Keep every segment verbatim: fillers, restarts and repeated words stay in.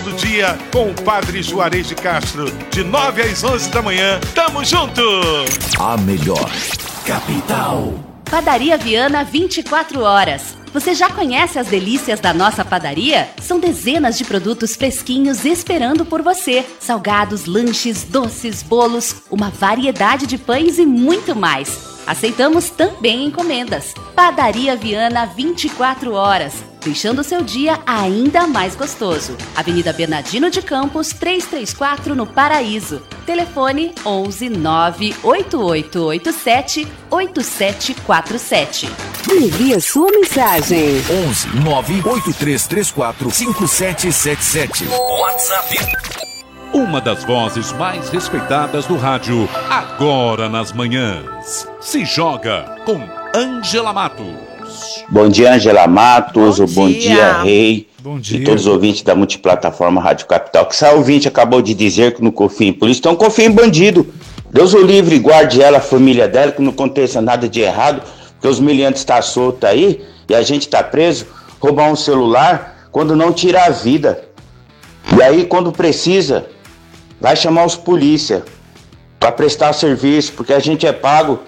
do dia com o Padre Juarez de Castro, de nove às onze da manhã. Tamo junto! A melhor capital. Padaria Viana vinte e quatro horas. Você já conhece as delícias da nossa padaria? São dezenas de produtos fresquinhos esperando por você. Salgados, lanches, doces, bolos, uma variedade de pães e muito mais. Aceitamos também encomendas. Padaria Viana vinte e quatro horas, deixando o seu dia ainda mais gostoso. Avenida Bernardino de Campos, trezentos e trinta e quatro, no Paraíso. Telefone onze nove oito oito oito sete oito sete quatro sete. Envie a sua mensagem. onze nove oito três três quatro cinco sete sete sete. WhatsApp. Uma das vozes mais respeitadas do rádio, agora nas manhãs. Se joga com Ângela Matos. Bom dia, Ângela Matos. Bom, bom dia, dia Rei. Bom dia. E todos os ouvintes da multiplataforma Rádio Capital. Que essa ouvinte acabou de dizer que não confia em polícia, então confia em bandido. Deus o livre e guarde ela, a família dela, que não aconteça nada de errado, porque os miliantes estão soltos aí e a gente está preso. Roubar um celular quando não tira a vida. E aí, quando precisa, vai chamar os polícia para prestar serviço, porque a gente é pago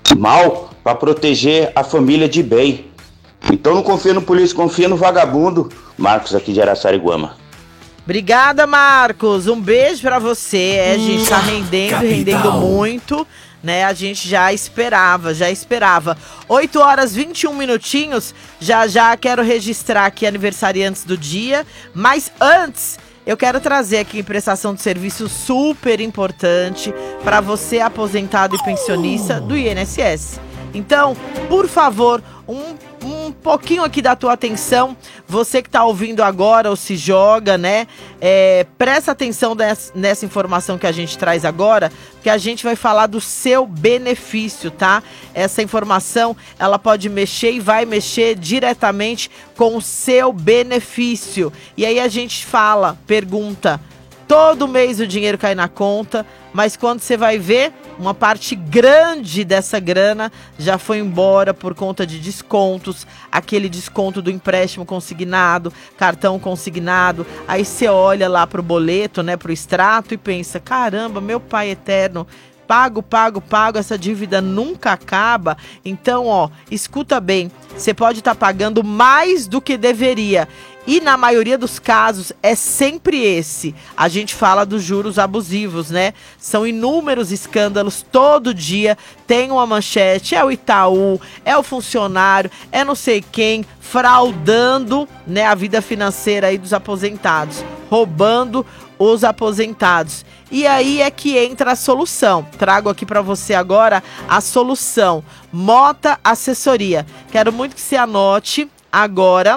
mal para proteger a família de bem. Então não confia no polícia, confia no vagabundo. Marcos aqui de Araçariguama. Obrigada, Marcos. Um beijo pra você. É, a gente tá rendendo, Capital. rendendo muito, né? A gente já esperava, já esperava. oito horas e vinte e um minutinhos. Já já quero registrar aqui aniversariantes do dia. Mas antes, eu quero trazer aqui prestação de serviço super importante para você aposentado e pensionista do I N S S. Então, por favor, um, um pouquinho aqui da tua atenção. Você que está ouvindo agora ou se joga, né? É, presta atenção nessa, nessa informação que a gente traz agora, que a gente vai falar do seu benefício, tá? Essa informação, ela pode mexer e vai mexer diretamente com o seu benefício. E aí a gente fala, pergunta, todo mês o dinheiro cai na conta, mas quando você vai ver, uma parte grande dessa grana já foi embora por conta de descontos, aquele desconto do empréstimo consignado, cartão consignado. Aí você olha lá pro boleto, né, pro extrato e pensa, caramba, meu pai eterno, pago, pago, pago, essa dívida nunca acaba. Então, ó, escuta bem, você pode estar pagando mais do que deveria. E na maioria dos casos é sempre esse. A gente fala dos juros abusivos, né? São inúmeros escândalos, todo dia tem uma manchete, é o Itaú, é o funcionário, é não sei quem, fraudando, né, a vida financeira aí dos aposentados, roubando os aposentados. E aí é que entra a solução. Trago aqui para você agora a solução. Mota Assessoria. Quero muito que você anote agora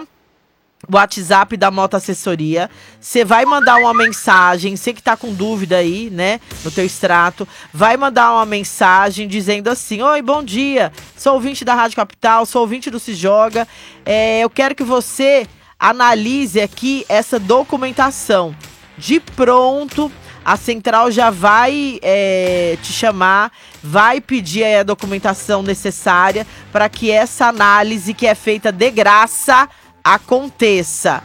o WhatsApp da Mota Assessoria. Você vai mandar uma mensagem, você que tá com dúvida aí, né, no teu extrato, vai mandar uma mensagem dizendo assim: oi, bom dia, sou ouvinte da Rádio Capital, sou ouvinte do Se Joga, é, eu quero que você analise aqui essa documentação. De pronto, a central já vai é, te chamar, vai pedir aí a documentação necessária para que essa análise, que é feita de graça, aconteça.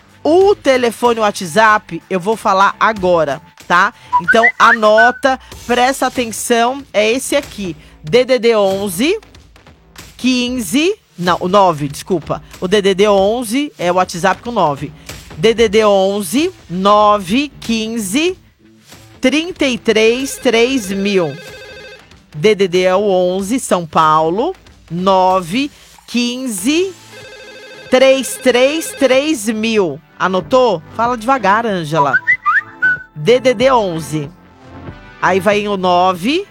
O telefone WhatsApp eu vou falar agora, tá? Então anota, presta atenção, é esse aqui, D D D onze quinze, não, o nove, desculpa, o D D D onze é o WhatsApp com nove, D D D onze nove quinze trinta e três três mil, D D D é o onze, São Paulo, nove quinze três três três mil. Anotou? Fala devagar, Ângela. D D D onze. Aí vai o nove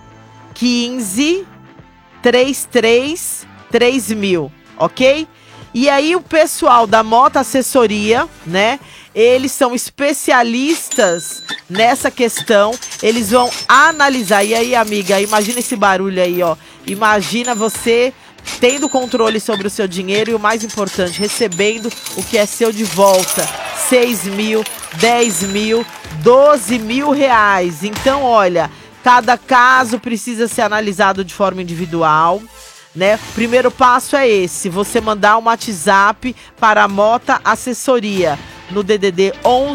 quinze trinta e três três mil, ok? E aí o pessoal da Mota Assessoria, né? Eles são especialistas nessa questão. Eles vão analisar. E aí, amiga, imagina esse barulho aí, ó. Imagina você tendo controle sobre o seu dinheiro e, o mais importante, recebendo o que é seu de volta. seis mil, dez mil, doze mil reais. Então, olha, cada caso precisa ser analisado de forma individual, né? Primeiro passo é esse: você mandar um WhatsApp para a Mota Assessoria no D D D onze